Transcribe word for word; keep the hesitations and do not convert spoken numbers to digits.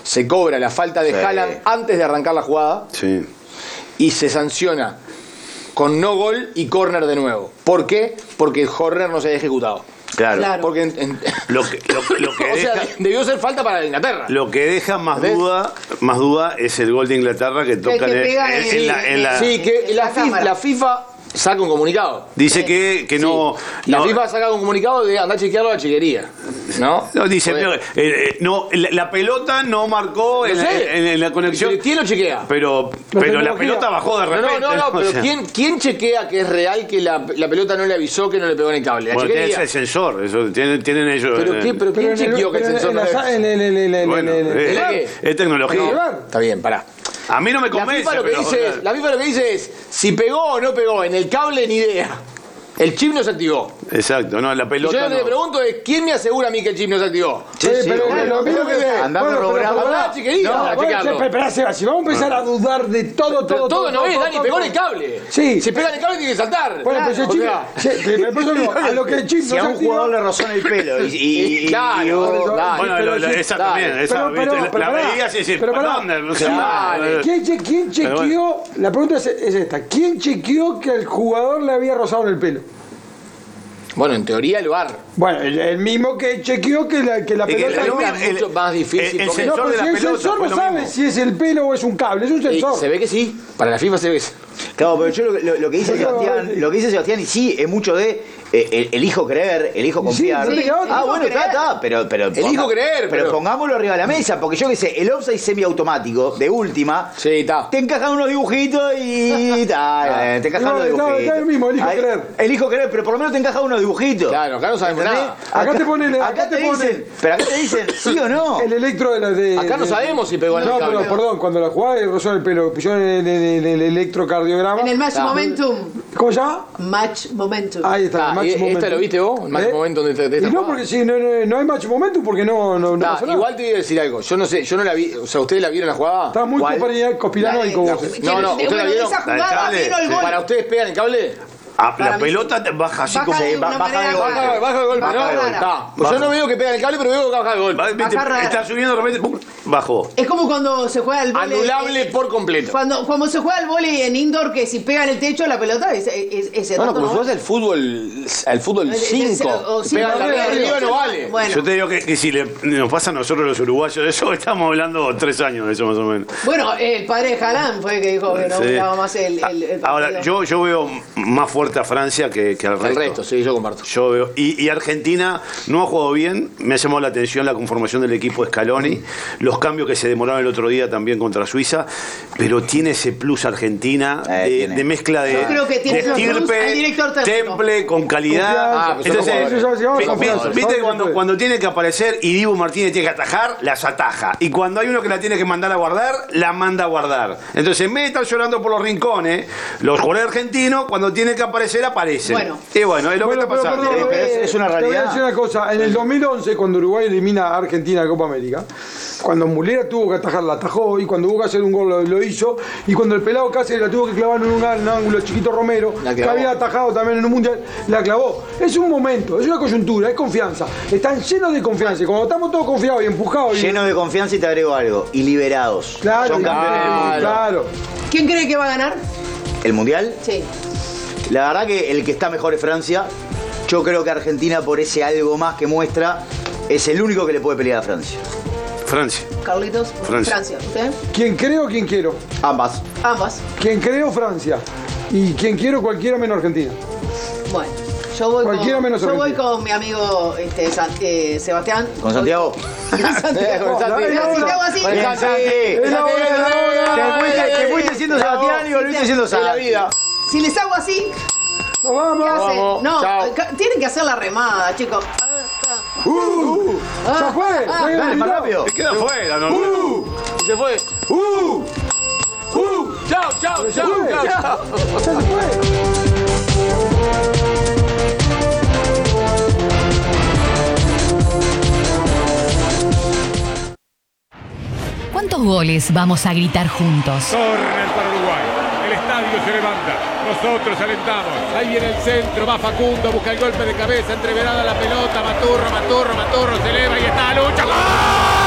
se cobra la falta de sí. Haaland antes de arrancar la jugada sí. y se sanciona con no gol y córner de nuevo. ¿Por qué? Porque el córner no se había ejecutado. Claro. claro. Porque en, en, lo que, lo, lo que o deja, sea, debió ser falta para la Inglaterra. Lo que deja más ¿ves? duda, más duda es el gol de Inglaterra que toca en, en, en, en, la, en la. Sí, que la, FIFA, la FIFA saca un comunicado. Dice sí. que, que no, sí. La no. FIFA saca un comunicado de andar a chequearlo a la chequería. ¿No? No, dice, pero, eh, eh, no, la, la pelota no marcó en, en, en la conexión. Pero ¿quién lo chequea? Pero, pero, pero la pelota bajó de repente. No, no, no, no pero o sea. ¿quién, ¿quién chequea que es real que la, la pelota no le avisó que no le pegó en el cable? La bueno, tiene el sensor, eso tienen, tienen ellos. ¿Pero, qué, pero quién chequeó que el sensor no le Bueno, es tecnología. Está bien, pará. A mí no me convence. La FIFA, lo que, dice es, la FIFA lo que dice es, si pegó o no pegó, en el cable ni idea. El chip no se activó. Exacto, no, la pelota. Y yo lo que no. te pregunto es, ¿quién me asegura a mí que el chip no se activó? Sí, sí, pero lo mismo que andando a robar chiquería. No, espera, Seba, si vamos a empezar a dudar de todo, todo, todo. no es, Dani, pegó en el cable. Sí. Si pega en el cable tiene que saltar. Bueno, pues el chip. A lo que el chip. Si a un jugador le rozó en el pelo y. Claro, bueno, esa también. Esa, la medida sí, sí. Pero ¿quién chequeó? La pregunta es esta: ¿quién chequeó que el jugador le había rozado en el pelo? Bueno, en teoría el V A R. Bueno, el, el mismo que chequeó que la, que la pelota el, no es mucho más difícil. El, el sensor no, de la si pelota, el sensor no sabe mismo. Si es el pelo o es un cable, es un sensor. Y se ve que sí, para la FIFA se ve que sí. Claro, pero yo lo, lo, lo que dice Sebastián, lo que dice Sebastián, y sí, es mucho de eh, el, el hijo creer, el hijo confiar. Sí, sí, ah, bueno, está, está, pero, pero el ponga, hijo creer, pero, pero pongámoslo arriba de la mesa, porque yo que sé, el offside semiautomático, de última, sí, está. Te encajan unos dibujitos y está, te encajan no, unos dibujitos. Está el mismo, el hijo Ay, creer. El hijo creer, pero por lo menos te encajan unos dibujitos. Claro, acá no sabemos nada. Acá, acá te ponen, acá, acá te, te dicen, ponen, pero acá te dicen, sí o no. El electro de la de. Acá no de, sabemos si pegó en no, el cable. No, pero perdón, cuando la jugaba y rozó en el pelo, pilló en el, el, el, el electrocardiograma. En el match ah. momentum. ¿Cómo se llama? Match momentum. Ahí está, ah, el match ¿Esta momentum. lo viste vos? El match ¿Eh? momentum de, de, de esta y no, jugada. porque si no, no, no hay match momentum, porque no. no, no ah, igual te voy a decir algo. Yo no sé, yo no la vi. O sea, ¿ustedes la vieron la jugada? Está muy conspiranoico vos. No, no, ¿ustedes la vieron? Esa jugada vino el gol. ¿Para ustedes pegan el cable? Ah, la pelota te baja así baja como. de baja, baja, el gol. Baja, baja el golpe, baja ¿no? rara. Está. Pues yo no veo que pega el cable, pero veo que baja el golpe. Baja está subiendo de repente, ¡pum! Bajó. Es como cuando se juega el vóley. Anulable eh, por completo. Cuando, cuando se juega el vóley en indoor, que si pega en el techo la pelota, es, es, ese bueno, rato como no jugás el fútbol, el fútbol cinco. Pega la arriba, arriba no vale. Bueno. Yo te digo que, que si le, nos pasa a nosotros los uruguayos de eso, estamos hablando tres años de eso más o menos. Bueno, el padre de Haaland fue el que dijo que no sí. jugaba más el, el, el Ahora, yo, yo veo más fuerte a Francia que, que al resto. El resto, sí, yo comparto. Yo veo. Y, y Argentina no ha jugado bien. Me ha llamado la atención la conformación del equipo de Scaloni, los cambios que se demoraron el otro día también contra Suiza, pero tiene ese plus Argentina eh, de, de mezcla de, yo creo que tiene de estirpe, temple, con calidad. Ah, pues entonces, entonces viste cuando, cuando tiene que aparecer y Dibu Martínez tiene que atajar, las ataja. Y cuando hay uno que la tiene que mandar a guardar, la manda a guardar. Entonces, en vez de estar llorando por los rincones, los jugadores argentinos, cuando tienen que aparecer, aparecen. Bueno. Y bueno, es lo bueno, que está pasando. Pero, pero es, es una realidad. Te voy a decir una cosa. En el dos mil once, cuando Uruguay elimina a Argentina de Copa América, cuando Mulera tuvo que atajar, la atajó, y cuando hubo que hacer un gol lo, lo hizo, y cuando el pelado Cáceres la tuvo que clavar en un, un ángulo chiquito Romero, que había atajado también en un mundial, la clavó. Es un momento, es una coyuntura, es confianza. Están llenos de confianza. Y cuando estamos todos confiados y empujados. Llenos y... de confianza, y te agrego algo, y liberados. Claro, son campeones del mundo. Claro. ¿Quién cree que va a ganar? ¿El mundial? Sí. La verdad que el que está mejor es Francia. Yo creo que Argentina, por ese algo más que muestra, es el único que le puede pelear a Francia. Francia. Carlitos, Francia. Francia. ¿Usted? ¿Quién creo o quién quiero? Ambas. Ambas. ¿Quién creo? Francia. Y quien quiero, cualquiera menos Argentina. Bueno, yo voy, Cualquiera con, menos yo voy Argentina. con mi amigo este, San- eh, Sebastián. ¿Con Santiago? Con Santiago. Con Santi. Pero si te hago así. Con Bien, Santi. sí. Es la hora, es la hora. Te fuiste, te fuiste siendo Sebastián y volviste siendo Es la Santi. vida. Si les hago así, Nos vamos. ¿qué hacen? Vamos. No, Chao. ca- tienen que hacer la remada, chicos. Uh, ya fue. Ah, Fue Dale, más eliminado. rápido. Te queda fuera, ¿no? Uh, Y se fue. uh, uh. Chao, chao, Ya chao, fue. chao. Ya se fue. ¿Cuántos goles vamos a gritar juntos? Córner para Uruguay. El estadio se levanta. Nosotros alentamos. Ahí viene el centro. Va Facundo. Busca el golpe de cabeza. Entreverada la pelota. Maturro, Maturro, Maturro. Se eleva y está. ¡Lucha! ¡Gol!